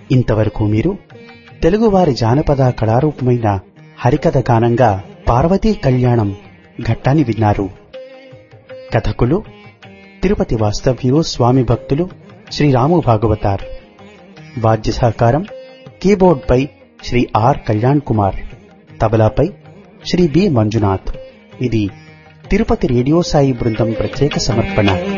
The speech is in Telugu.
ఇంతవరకు మీరు తెలుగువారి జానపద కళారూపమైన హరికథ గానంగా పార్వతీ కళ్యాణం ఘట్టాన్ని విన్నారు. కథకులు తిరుపతి వాస్తవ్యులు స్వామి భక్తులు శ్రీ రాము భాగవతార్. వాద్య సహకారం కీబోర్డ్పై శ్రీ ఆర్ కళ్యాణ్ కుమార్, తబలాపై శ్రీ బి మంజునాథ్. ఇది తిరుపతి రేడియో సాయి బృందం ప్రత్యేక సమర్పణ.